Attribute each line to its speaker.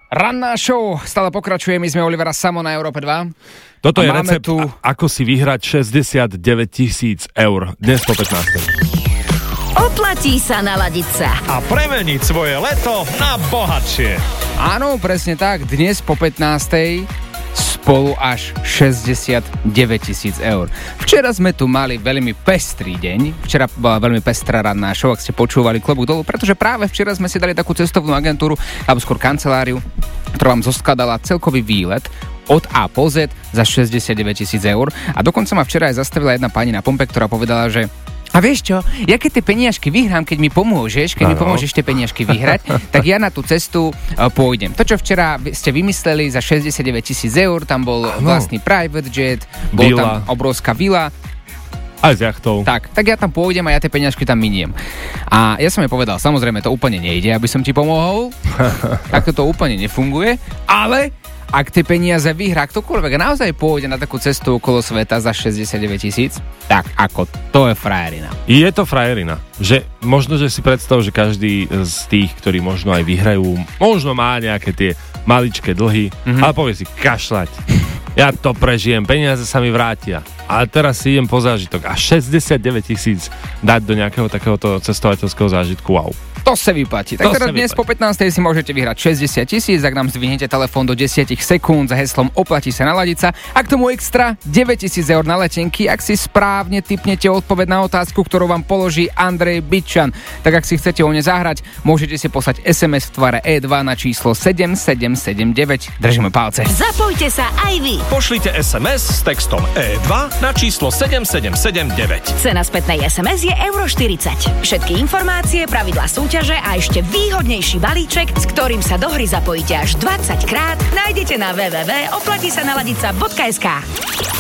Speaker 1: Ranná show stále pokračuje, my sme Olivera Samo na Európe 2.
Speaker 2: Toto je recept, tu... ako si vyhrať 69 000 eur dnes po 15.
Speaker 3: Oplatí sa naladiť sa.
Speaker 4: A premeniť svoje leto na bohatšie.
Speaker 1: Áno, presne tak, dnes po 15. spolu až 69 000 eur. Včera sme tu mali veľmi pestrý deň, včera bola veľmi pestrá ranná show, ak ste počúvali, klobúk dolu, pretože práve včera sme si dali takú cestovnú agentúru, alebo skôr kanceláriu, ktorá vám zoskladala celkový výlet od A po Z za 69 000 eur a dokonca ma včera aj zastavila jedna pani na pumpe, ktorá povedala, že a vieš čo, ja keď tie peniažky vyhrám, keď mi pomôžeš, keď mi pomôžeš tie peniažky vyhrať, tak ja na tú cestu pôjdem. To, čo včera ste vymysleli za 69 000 eur, tam bol vlastný private jet, bol tam obrovská vila.
Speaker 2: Aj s jachtou.
Speaker 1: Tak ja tam pôjdem a ja tie peniažky tam miniem. A ja som jej povedal, samozrejme to úplne nejde, aby som ti pomohol, tak to úplne nefunguje, ale ak tie peniaze vyhrá ktokoľvek a naozaj pôjde na takú cestu okolo sveta za 69 000, tak ako to je frajerina.
Speaker 2: Je to frajerina. Že možno, že si predstav, že každý z tých, ktorí možno aj vyhrajú, možno má nejaké tie maličké dlhy, ale povie si, kašľať. Ja to prežijem, peniaze sa mi vrátia. Ale teraz si idem po zážitok a 69 000 dať do nejakého takéhoto cestovateľského zážitku, wow.
Speaker 1: To sa vyplatí. Tak teda dnes po 15. si môžete vyhrať 60 000, ak nám zdvihnete telefón do 10 sekúnd za heslom oplatí sa naladiť sa. A k tomu extra 9 000 eur na letenky, ak si správne tipnete odpoveď na otázku, ktorú vám položí Andrej Byčan. Tak ak si chcete o ne zahrať, môžete si poslať SMS v tvare E2 na číslo 7779. Držíme palce.
Speaker 3: Zapojte sa aj vy.
Speaker 4: Pošlite SMS s textom E2 na číslo 7779.
Speaker 3: Cena spätnej SMS je €40. Všetky informácie, pravidlá súťaže a ešte výhodnejší balíček, s ktorým sa do hry zapojíte až 20 krát, nájdete na www.oplatisanaladica.sk.